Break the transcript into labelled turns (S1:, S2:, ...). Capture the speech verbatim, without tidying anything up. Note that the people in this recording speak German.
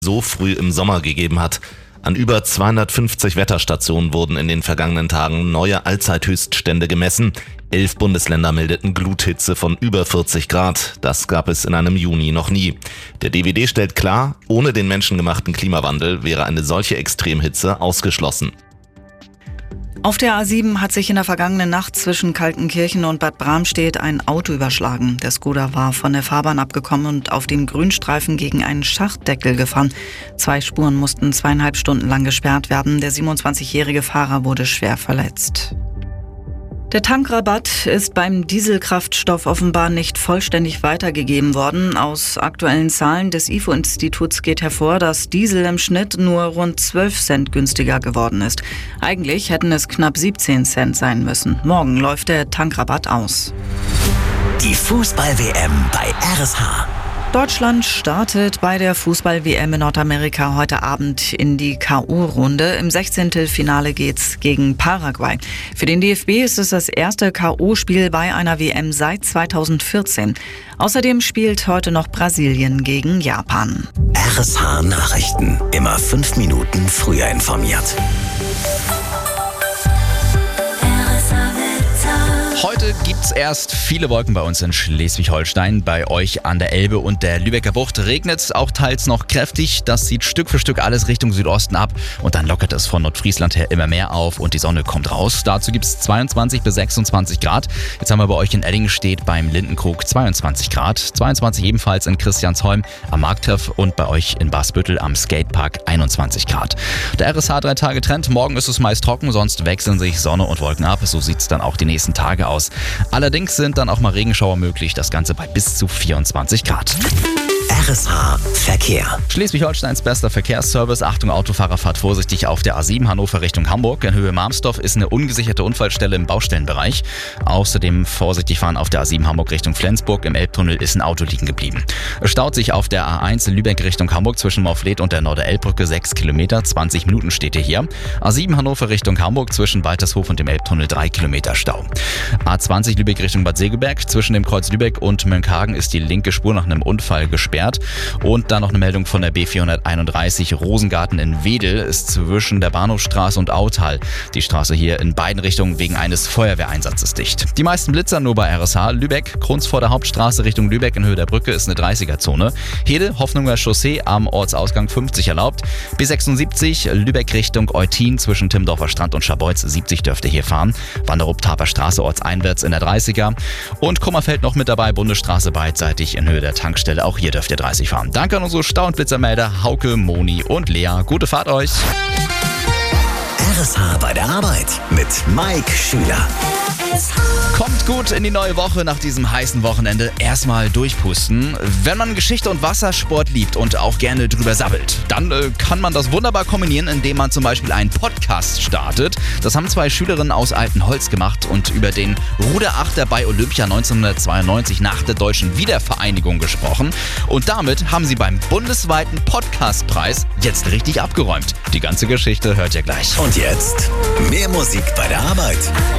S1: so früh im Sommer gegeben hat. An über zweihundertfünfzig Wetterstationen wurden in den vergangenen Tagen neue Allzeithöchststände gemessen. Elf Bundesländer meldeten Gluthitze von über vierzig Grad. Das gab es in einem Juni noch nie. Der D W D stellt klar, ohne den menschengemachten Klimawandel wäre eine solche Extremhitze ausgeschlossen.
S2: Auf der A sieben hat sich in der vergangenen Nacht zwischen Kaltenkirchen und Bad Bramstedt ein Auto überschlagen. Der Skoda war von der Fahrbahn abgekommen und auf dem Grünstreifen gegen einen Schachtdeckel gefahren. Zwei Spuren mussten zweieinhalb Stunden lang gesperrt werden. Der siebenundzwanzigjährige Fahrer wurde schwer verletzt. Der Tankrabatt ist beim Dieselkraftstoff offenbar nicht vollständig weitergegeben worden. Aus aktuellen Zahlen des I F O-Instituts geht hervor, dass Diesel im Schnitt nur rund zwölf Cent günstiger geworden ist. Eigentlich hätten es knapp siebzehn Cent sein müssen. Morgen läuft der Tankrabatt aus.
S3: Die Fußball-W M bei R S H.
S2: Deutschland startet bei der Fußball-W M in Nordamerika heute Abend in die K O-Runde. Im Sechzehntelfinale geht's gegen Paraguay. Für den D F B ist es das erste K O-Spiel bei einer W M seit zweitausendvierzehn. Außerdem spielt heute noch Brasilien gegen Japan.
S3: R S H Nachrichten. Immer fünf Minuten früher informiert.
S4: Heute gibt's erst viele Wolken bei uns in Schleswig-Holstein. Bei euch an der Elbe und der Lübecker Bucht regnet es auch teils noch kräftig. Das zieht Stück für Stück alles Richtung Südosten ab und dann lockert es von Nordfriesland her immer mehr auf und die Sonne kommt raus. Dazu gibt's zweiundzwanzig bis sechsundzwanzig Grad. Jetzt haben wir bei euch in Ellingstedt beim Lindenkrug zweiundzwanzig Grad. zweiundzwanzig ebenfalls in Christiansholm am Markttreff und bei euch in Basbüttel am Skatepark einundzwanzig Grad. Der R S H drei Tage Trend. Morgen ist es meist trocken, sonst wechseln sich Sonne und Wolken ab. So sieht's dann auch die nächsten Tage aus. Allerdings sind dann auch mal Regenschauer möglich, das Ganze bei bis zu vierundzwanzig Grad.
S3: R S H Verkehr.
S4: Schleswig-Holsteins bester Verkehrsservice. Achtung, Autofahrer, fahrt vorsichtig auf der A sieben Hannover Richtung Hamburg. In Höhe Marmsdorf ist eine ungesicherte Unfallstelle im Baustellenbereich. Außerdem vorsichtig fahren auf der A sieben Hamburg Richtung Flensburg. Im Elbtunnel ist ein Auto liegen geblieben. Es staut sich auf der A eins in Lübeck Richtung Hamburg zwischen Morfleet und der Norder-Elbbrücke sechs Kilometer. zwanzig Minuten steht ihr hier. A sieben Hannover Richtung Hamburg zwischen Waltershof und dem Elbtunnel drei Kilometer Stau. A zwanzig Lübeck Richtung Bad Segeberg. Zwischen dem Kreuz Lübeck und Mönckehagen ist die linke Spur nach einem Unfall gesperrt. Und dann noch eine Meldung von der B vierhunderteinunddreißig Rosengarten in Wedel ist zwischen der Bahnhofstraße und Autal. Die Straße hier in beiden Richtungen wegen eines Feuerwehreinsatzes dicht. Die meisten Blitzer nur bei R S H. Lübeck, Krunz vor der Hauptstraße Richtung Lübeck in Höhe der Brücke ist eine dreißiger-Zone. Hede, Hoffnunger Chaussee am Ortsausgang fünfzig erlaubt. B sechsundsiebzig, Lübeck Richtung Eutin zwischen Timmendorfer Strand und Scharbeutz siebzig dürfte hier fahren. Wanderup-Taper Straße ortseinwärts in der dreißiger. Und Kummerfeld noch mit dabei, Bundesstraße beidseitig in Höhe der Tankstelle. Auch hier dürft ihr dreißig fahren. Danke an unsere Stau- und Blitzermelder Hauke, Moni und Lea. Gute Fahrt euch!
S3: R S H bei der Arbeit mit Mike Schüler.
S4: Kommt gut in die neue Woche nach diesem heißen Wochenende. Erstmal durchpusten. Wenn man Geschichte und Wassersport liebt und auch gerne drüber sabbelt, dann äh, kann man das wunderbar kombinieren, indem man zum Beispiel einen Podcast startet. Das haben zwei Schülerinnen aus Altenholz gemacht und über den Ruderachter bei Olympia neunzehnhundertzweiundneunzig nach der deutschen Wiedervereinigung gesprochen. Und damit haben sie beim bundesweiten Podcastpreis jetzt richtig abgeräumt. Die ganze Geschichte hört ihr gleich.
S3: Und jetzt mehr Musik bei der Arbeit.